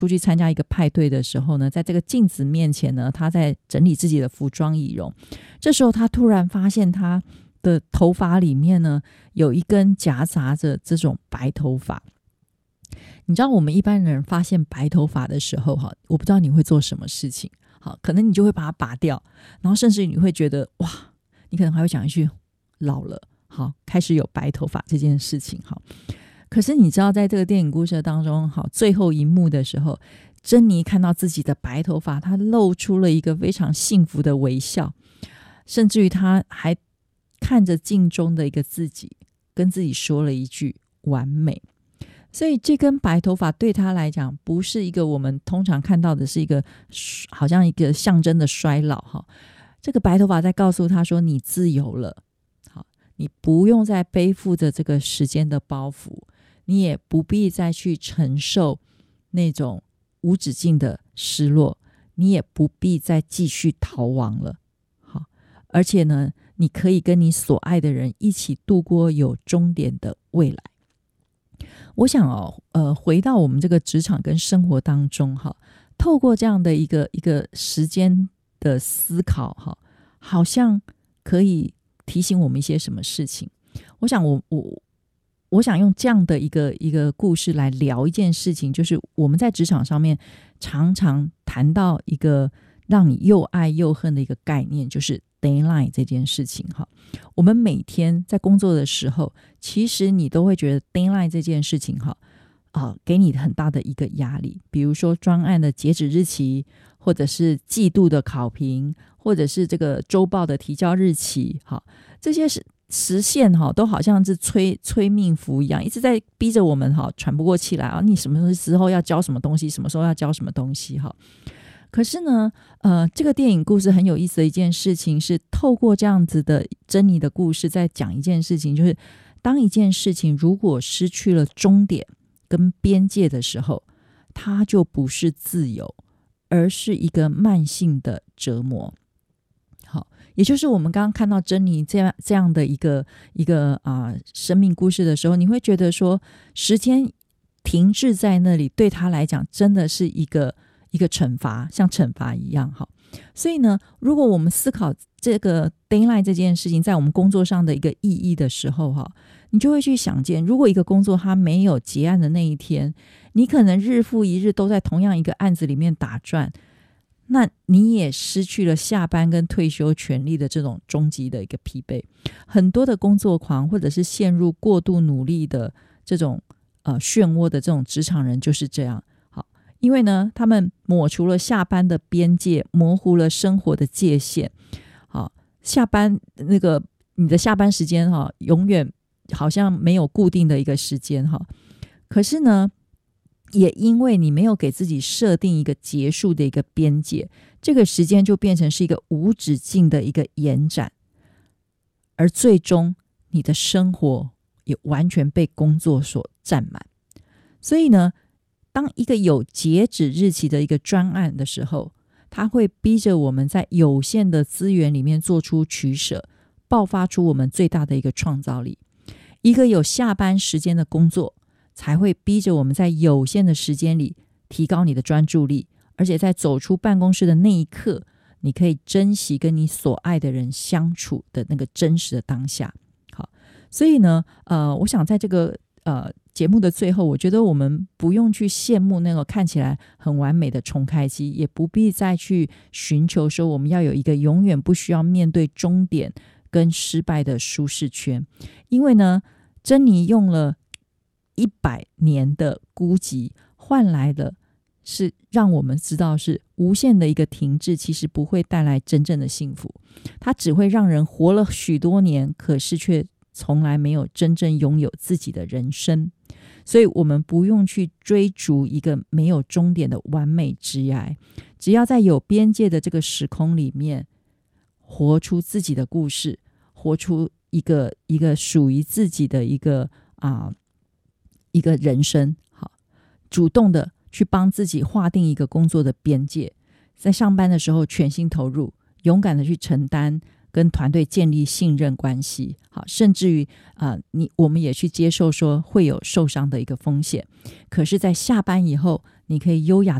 出去参加一个派对的时候呢，在这个镜子面前呢，他在整理自己的服装仪容。这时候他突然发现他的头发里面呢，有一根夹杂着这种白头发。你知道我们一般人发现白头发的时候，我不知道你会做什么事情。好，可能你就会把它拔掉，然后甚至你会觉得哇，你可能还会讲一句老了，好，开始有白头发这件事情。好，可是你知道在这个电影故事当中，好，最后一幕的时候，珍妮看到自己的白头发，她露出了一个非常幸福的微笑，甚至于她还看着镜中的一个自己，跟自己说了一句完美。所以这根白头发对她来讲，不是一个我们通常看到的是一个好像一个象征的衰老。这个白头发在告诉她说，你自由了，好，你不用再背负着这个时间的包袱，你也不必再去承受那种无止境的失落，你也不必再继续逃亡了。好，而且呢，你可以跟你所爱的人一起度过有终点的未来。我想回到我们这个职场跟生活当中，透过这样的一个时间的思考，好像可以提醒我们一些什么事情。我想我想用这样的一个故事来聊一件事情，就是我们在职场上面常常谈到一个让你又爱又恨的一个概念，就是 deadline 这件事情。我们每天在工作的时候，其实你都会觉得 deadline 这件事情给你很大的一个压力，比如说专案的截止日期，或者是季度的考评，或者是这个周报的提交日期，这些时限都好像是催命符一样，一直在逼着我们喘不过气来你什么时候要交什么东西，什么时候要交什么东西。可是呢这个电影故事很有意思的一件事情是，透过这样子的珍妮的故事在讲一件事情，就是当一件事情如果失去了终点跟边界的时候，它就不是自由，而是一个慢性的折磨。好，也就是我们刚刚看到珍妮这样的一个生命故事的时候，你会觉得说时间停滞在那里对她来讲真的是一个惩罚，像惩罚一样。所以呢，如果我们思考这个 deadline 这件事情在我们工作上的一个意义的时候，你就会去想见，如果一个工作它没有结案的那一天，你可能日复一日都在同样一个案子里面打转，那你也失去了下班跟退休权利的这种终极的一个疲惫。很多的工作狂或者是陷入过度努力的这种漩涡的这种职场人就是这样。好，因为呢他们抹除了下班的边界，模糊了生活的界限。好，下班你的下班时间永远好像没有固定的一个时间。可是呢也因为你没有给自己设定一个结束的一个边界，这个时间就变成是一个无止境的一个延展，而最终你的生活也完全被工作所占满。所以呢，当一个有截止日期的一个专案的时候，它会逼着我们在有限的资源里面做出取舍，爆发出我们最大的一个创造力。一个有下班时间的工作才会逼着我们在有限的时间里提高你的专注力，而且在走出办公室的那一刻，你可以珍惜跟你所爱的人相处的那个真实的当下。好，所以呢我想在这个节目的最后，我觉得我们不用去羡慕那个看起来很完美的重开机，也不必再去寻求说我们要有一个永远不需要面对终点跟失败的舒适圈。因为呢珍妮用了100年的孤寂换来的是让我们知道是无限的一个停滞其实不会带来真正的幸福，它只会让人活了许多年，可是却从来没有真正拥有自己的人生。所以我们不用去追逐一个没有终点的完美之涯，只要在有边界的这个时空里面活出自己的故事，活出一个属于自己的一个人生。好，主动的去帮自己划定一个工作的边界，在上班的时候全心投入，勇敢的去承担，跟团队建立信任关系。好，甚至于我们也去接受说会有受伤的一个风险，可是在下班以后你可以优雅